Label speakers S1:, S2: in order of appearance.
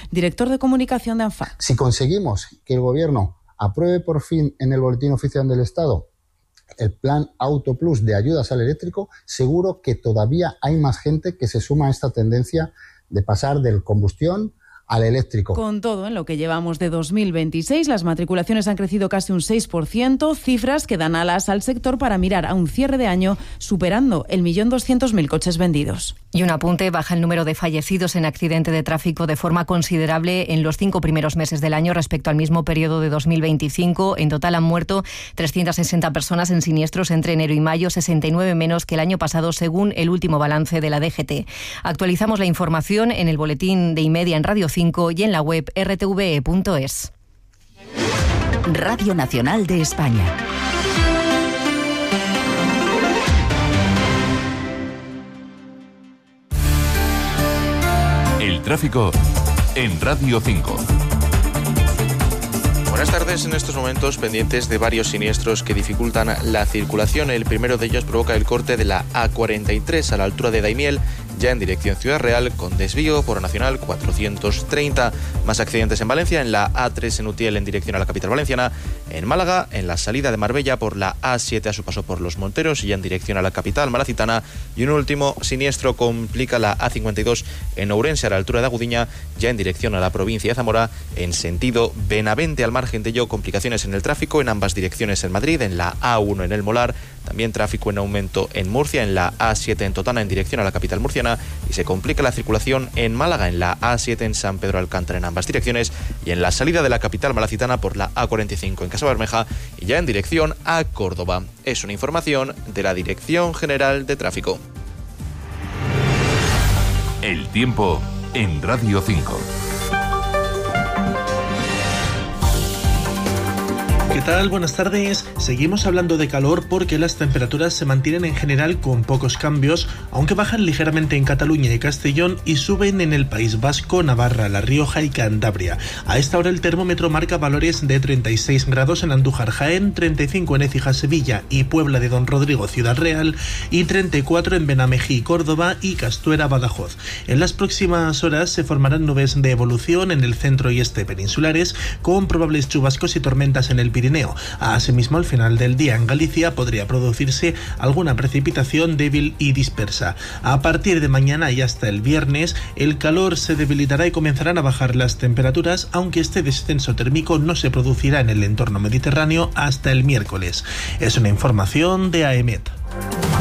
S1: director de comunicación de ANFA.
S2: Si conseguimos que el Gobierno apruebe por fin en el Boletín Oficial del Estado el plan Auto Plus de ayudas al eléctrico, seguro que todavía hay más gente que se suma a esta tendencia de pasar del combustión al eléctrico.
S1: Con todo, en lo que llevamos de 2026, las matriculaciones han crecido casi un 6%, cifras que dan alas al sector para mirar a un cierre de año superando el 1.200.000 coches vendidos.
S3: Y un apunte, baja el número de fallecidos en accidente de tráfico de forma considerable en los 5 primeros meses del año respecto al mismo periodo de 2025. En total han muerto 360 personas en siniestros entre enero y mayo, 69 menos que el año pasado, según el último balance de la DGT. Actualizamos la información en el boletín de Imedia en Radio 5 y en la web rtve.es.
S4: Radio Nacional de España.
S5: El tráfico en Radio 5.
S6: Buenas tardes. En estos momentos pendientes de varios siniestros que dificultan la circulación. El primero de ellos provoca el corte de la A43 a la altura de Daimiel, ya en dirección Ciudad Real, con desvío por Nacional 430. Más accidentes en Valencia, en la A3 en Utiel en dirección a la capital valenciana. En Málaga, en la salida de Marbella por la A7 a su paso por Los Monteros y ya en dirección a la capital malacitana. Y un último siniestro complica la A52 en Ourense a la altura de Agudiña, ya en dirección a la provincia de Zamora, en sentido Benavente. Al margen de ello, complicaciones en el tráfico en ambas direcciones en Madrid, en la A1 en El Molar. También tráfico en aumento en Murcia, en la A7 en Totana en dirección a la capital murciana, y se complica la circulación en Málaga, en la A7 en San Pedro Alcántara en ambas direcciones, y en la salida de la capital malacitana por la A45 en Casabermeja y ya en dirección a Córdoba. Es una información de la Dirección General de Tráfico.
S5: El tiempo en Radio 5.
S7: ¿Qué tal? Buenas tardes. Seguimos hablando de calor porque las temperaturas se mantienen en general con pocos cambios, aunque bajan ligeramente en Cataluña y Castellón y suben en el País Vasco, Navarra, La Rioja y Cantabria. A esta hora el termómetro marca valores de 36 grados en Andújar, Jaén, 35 en Écija, Sevilla y Puebla de Don Rodrigo, Ciudad Real, y 34 en Benamejí, Córdoba y Castuera, Badajoz. En las próximas horas se formarán nubes de evolución en el centro y este peninsulares, con probables chubascos y tormentas en el Pirineo. Asimismo, al final del día en Galicia podría producirse alguna precipitación débil y dispersa. A partir de mañana y hasta el viernes, el calor se debilitará y comenzarán a bajar las temperaturas, aunque este descenso térmico no se producirá en el entorno mediterráneo hasta el miércoles. Es una información de AEMET.